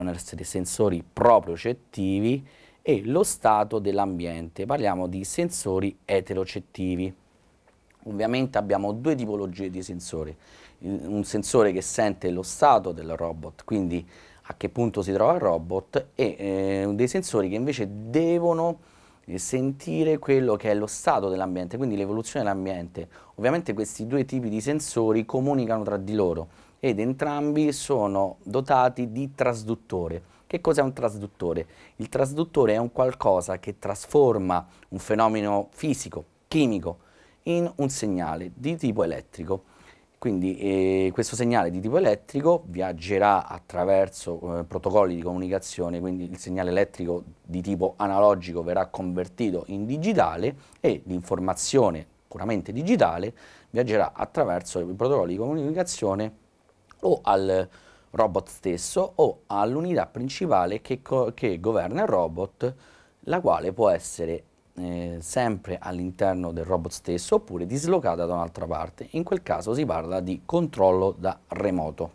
essere sensori propriocettivi, e lo stato dell'ambiente, parliamo di sensori eterocettivi. Ovviamente abbiamo due tipologie di sensori, un sensore che sente lo stato del robot, quindi a che punto si trova il robot, e dei sensori che invece devono sentire quello che è lo stato dell'ambiente, quindi l'evoluzione dell'ambiente. Ovviamente questi due tipi di sensori comunicano tra di loro ed entrambi sono dotati di trasduttore. Che cos'è un trasduttore? Il trasduttore è un qualcosa che trasforma un fenomeno fisico, chimico, in un segnale di tipo elettrico. Quindi questo segnale di tipo elettrico viaggerà attraverso protocolli di comunicazione, quindi il segnale elettrico di tipo analogico verrà convertito in digitale e l'informazione puramente digitale viaggerà attraverso i protocolli di comunicazione o al robot stesso o all'unità principale che governa il robot, la quale può essere sempre all'interno del robot stesso oppure dislocata da un'altra parte. In quel caso si parla di controllo da remoto.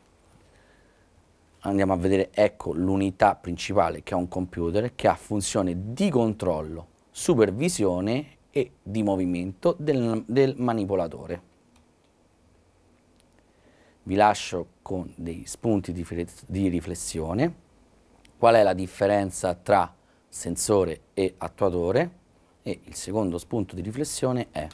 Andiamo a vedere, ecco l'unità principale, che è un computer che ha funzione di controllo, supervisione e di movimento del manipolatore. Vi lascio con dei spunti di riflessione. Qual è la differenza tra sensore e attuatore? E il secondo spunto di riflessione è: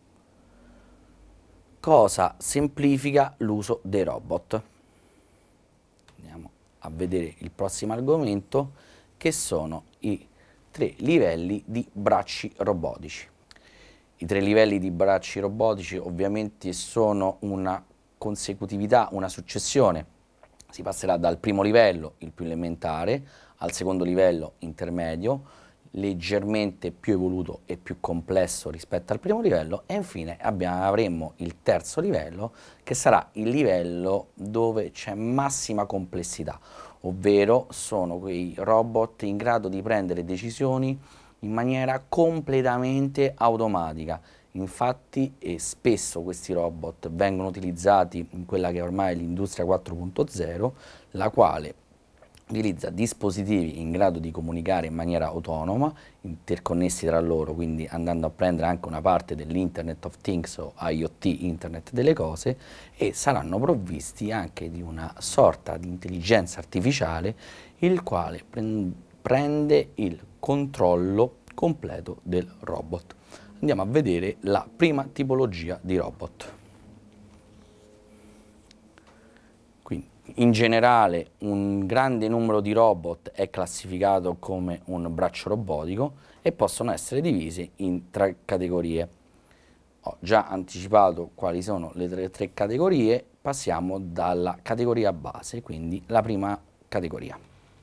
cosa semplifica l'uso dei robot? Andiamo a vedere il prossimo argomento, che sono i 3 livelli di bracci robotici. I 3 livelli di bracci robotici ovviamente sono una consecutività, una successione. Si passerà dal primo livello, il più elementare, al secondo livello intermedio, leggermente più evoluto e più complesso rispetto al primo livello, e infine avremo il terzo livello, che sarà il livello dove c'è massima complessità, ovvero sono quei robot in grado di prendere decisioni in maniera completamente automatica. Infatti spesso questi robot vengono utilizzati in quella che ormai è l'industria 4.0, la quale utilizza dispositivi in grado di comunicare in maniera autonoma, interconnessi tra loro, quindi andando a prendere anche una parte dell'Internet of Things o IoT, Internet delle cose, e saranno provvisti anche di una sorta di intelligenza artificiale, il quale prende il controllo completo del robot. Andiamo a vedere la prima tipologia di robot. Quindi, in generale, un grande numero di robot è classificato come un braccio robotico e possono essere divisi in 3 categorie. Ho già anticipato quali sono le tre categorie, passiamo dalla categoria base, quindi la prima categoria.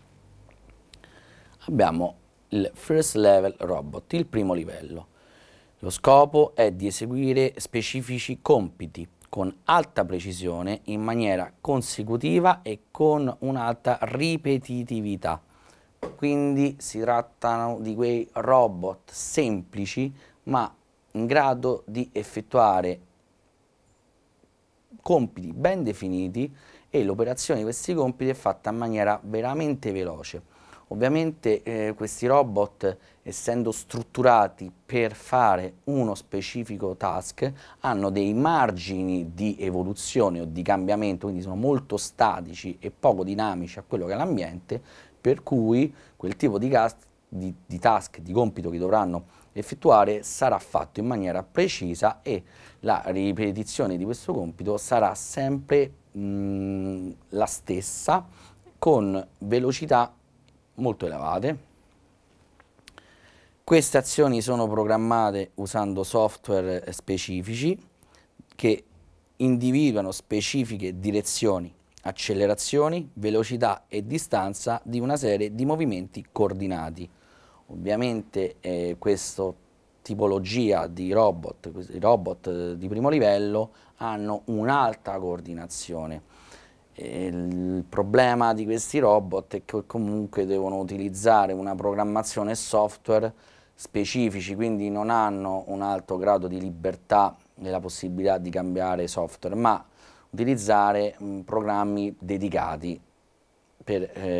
Abbiamo il First Level Robot, il primo livello. Lo scopo è di eseguire specifici compiti con alta precisione, in maniera consecutiva e con un'alta ripetitività. Quindi si trattano di quei robot semplici, ma in grado di effettuare compiti ben definiti, e l'operazione di questi compiti è fatta in maniera veramente veloce. Ovviamente questi robot, essendo strutturati per fare uno specifico task, hanno dei margini di evoluzione o di cambiamento, quindi sono molto statici e poco dinamici a quello che è l'ambiente, per cui quel tipo di task, di compito che dovranno effettuare sarà fatto in maniera precisa, e la ripetizione di questo compito sarà sempre la stessa, con velocità molto elevate. Queste azioni sono programmate usando software specifici che individuano specifiche direzioni, accelerazioni, velocità e distanza di una serie di movimenti coordinati. Ovviamente questa tipologia di robot, i robot di primo livello, hanno un'alta coordinazione. Il problema di questi robot è che comunque devono utilizzare una programmazione software specifici, quindi non hanno un alto grado di libertà e la possibilità di cambiare software, ma utilizzare programmi dedicati per